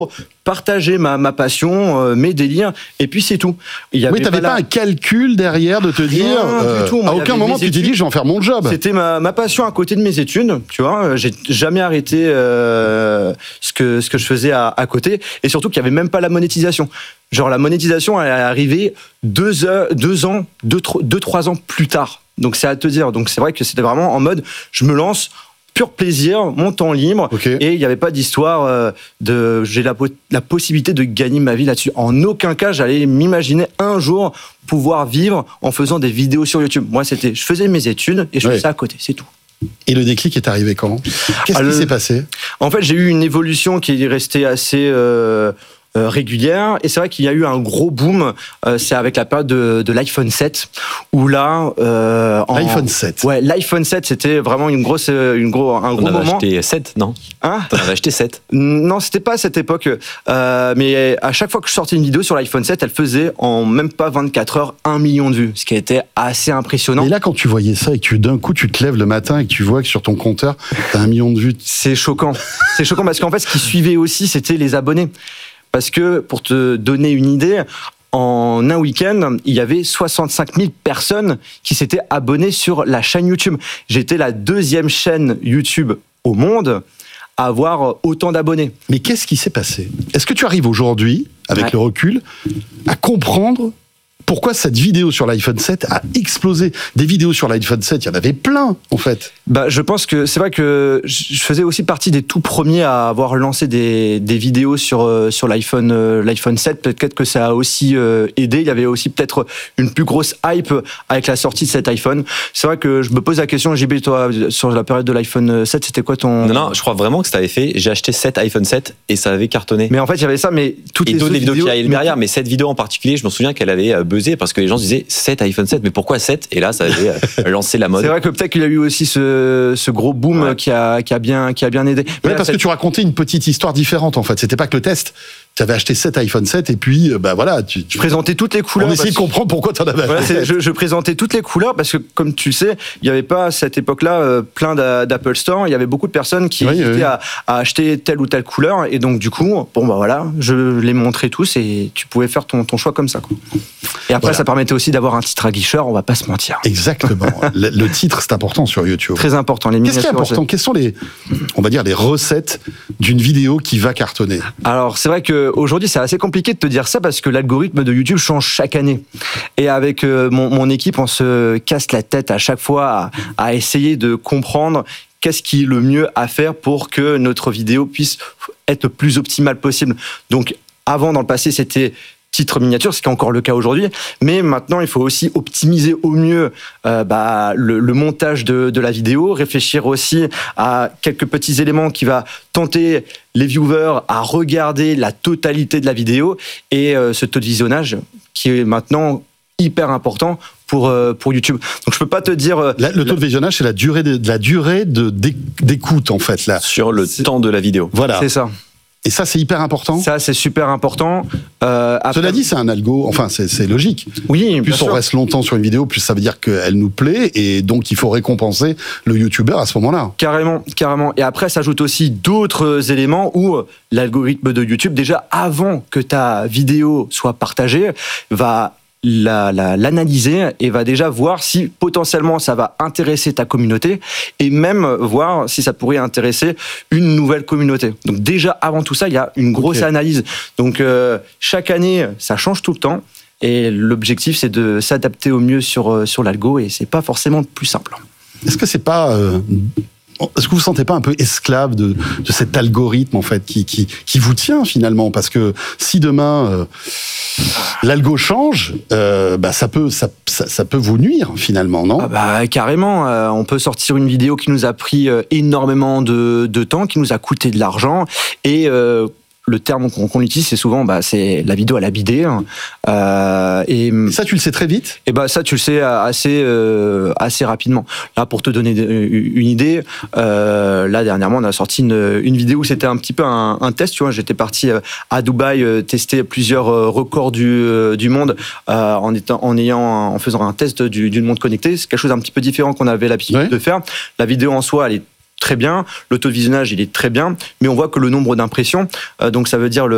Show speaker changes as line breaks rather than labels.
partager ma passion, mes délires, et puis c'est tout.
Oui, t'avais pas un calcul derrière de te dire,
du tout. Moi,
à aucun moment tu t'es dit je vais en faire mon job.
C'était ma passion à côté de mes études, tu vois. J'ai jamais arrêté ce que je faisais à côté, et surtout qu'il y avait même pas la monétisation. Genre la monétisation, elle est arrivée 3 ans plus tard. Donc c'est à te dire. Donc c'est vrai que c'était vraiment en mode, je me lance. Pur plaisir, mon temps libre, et il n'y avait pas d'histoire j'ai la possibilité de gagner ma vie là-dessus. En aucun cas, j'allais m'imaginer un jour pouvoir vivre en faisant des vidéos sur YouTube. Moi, je faisais mes études et je faisais ça à côté, c'est tout.
Et le déclic est arrivé quand ? Qu'est-ce qui s'est passé ?
En fait, j'ai eu une évolution qui est restée assez régulière, et c'est vrai qu'il y a eu un gros boom, c'est avec la période de l'iPhone 7, où là...
L'iPhone 7 ?
Ouais, l'iPhone 7, c'était vraiment un gros moment.
On avait acheté 7, non ?
Hein ?
T'en avais acheté 7 ?
Non, c'était pas à cette époque, mais à chaque fois que je sortais une vidéo sur l'iPhone 7, elle faisait en même pas 24 heures 1 million de vues, ce qui était assez impressionnant.
Et là, quand tu voyais ça et que d'un coup tu te lèves le matin et que tu vois que sur ton compteur, t'as 1 million de vues...
C'est choquant. C'est choquant parce qu'en fait, ce qui suivait aussi, c'était les abonnés. Parce que, pour te donner une idée, en un week-end, il y avait 65 000 personnes qui s'étaient abonnées sur la chaîne YouTube. J'étais la 2e chaîne YouTube au monde à avoir autant d'abonnés.
Mais qu'est-ce qui s'est passé ? Est-ce que tu arrives aujourd'hui, avec le recul, à comprendre pourquoi cette vidéo sur l'iPhone 7 a explosé ? Des vidéos sur l'iPhone 7, il y en avait plein, en fait.
Je pense que c'est vrai que je faisais aussi partie des tout premiers à avoir lancé des vidéos sur l'iPhone 7. Peut-être que ça a aussi aidé. Il y avait aussi peut-être une plus grosse hype avec la sortie de cet iPhone. C'est vrai que je me pose la question, JB, toi, sur la période de l'iPhone 7, c'était quoi ton...
Non, je crois vraiment que ça avait fait. J'ai acheté 7 iPhone 7 et ça avait cartonné.
Mais en fait, il y avait ça, mais toutes les
d'autres vidéos qui arrivaient derrière.
mais
Mais cette vidéo en particulier, je me souviens qu'elle avait buzzé parce que les gens se disaient 7 iPhone 7, mais pourquoi 7 ? Et là, ça avait lancé la mode.
C'est vrai que peut-être qu'il y a eu aussi ce gros boom qui a bien aidé.
Ouais, parce que tu racontais une petite histoire différente, en fait. C'était pas que le test. Tu avais acheté 7 iPhone 7 et puis, voilà.
Je présentais toutes les couleurs.
On essayait de comprendre pourquoi tu en avais acheté.
Je présentais toutes les couleurs parce que, comme tu le sais, il n'y avait pas à cette époque-là plein d'Apple Store. Il y avait beaucoup de personnes qui hésitaient à acheter telle ou telle couleur. Et donc, du coup, je les montrais tous et tu pouvais faire ton choix comme ça, quoi. Et après, ça permettait aussi d'avoir un titre aguicheur, on va pas se mentir.
Exactement. Le titre, c'est important sur YouTube.
Très important. Les
Qu'est-ce qui est important ? Quelles sont les recettes d'une vidéo qui va cartonner ?
Alors, c'est vrai qu'aujourd'hui, c'est assez compliqué de te dire ça parce que l'algorithme de YouTube change chaque année. Et avec mon équipe, on se casse la tête à chaque fois à essayer de comprendre qu'est-ce qui est le mieux à faire pour que notre vidéo puisse être le plus optimale possible. Donc, avant, dans le passé, c'était titre miniature, ce qui est encore le cas aujourd'hui, mais maintenant il faut aussi optimiser au mieux le montage de la vidéo, réfléchir aussi à quelques petits éléments qui va tenter les viewers à regarder la totalité de la vidéo et ce taux de visionnage qui est maintenant hyper important pour YouTube. Donc je peux pas te dire...
Le taux de visionnage, c'est la durée d'écoute en fait. Là.
Sur le temps de la vidéo.
Voilà.
C'est ça.
Et ça, c'est hyper important.
Ça, c'est super important.
Cela dit, c'est un algo. Enfin, c'est logique.
Oui,
plus on reste longtemps sur une vidéo, plus ça veut dire qu'elle nous plaît, et donc il faut récompenser le YouTuber à ce moment-là.
Carrément. Et après, s'ajoutent aussi d'autres éléments où l'algorithme de YouTube, déjà avant que ta vidéo soit partagée, va l'analyser et va déjà voir si potentiellement ça va intéresser ta communauté et même voir si ça pourrait intéresser une nouvelle communauté. Donc déjà avant tout ça, il y a une grosse analyse. Donc chaque année, ça change tout le temps et l'objectif c'est de s'adapter au mieux sur l'algo et c'est pas forcément le plus simple.
Est-ce que c'est pas est-ce que vous ne vous sentez pas un peu esclave de cet algorithme en fait qui vous tient finalement ? Parce que si demain l'algo change, ça peut vous nuire finalement, non ?
Carrément. On peut sortir une vidéo qui nous a pris énormément de temps, qui nous a coûté de l'argent et le terme qu'on utilise, c'est souvent, c'est la vidéo à la bidée. Et
ça, tu le sais très vite ?
Et ça, tu le sais assez rapidement. Là, pour te donner une idée, là dernièrement, on a sorti une vidéo où c'était un petit peu un test. Tu vois, j'étais parti à Dubaï tester plusieurs records du monde en faisant un test du monde connecté. C'est quelque chose d'un petit peu différent qu'on avait l'habitude de faire. La vidéo en soi, elle est très bien, le taux de visionnage il est très bien, mais on voit que le nombre d'impressions, donc ça veut dire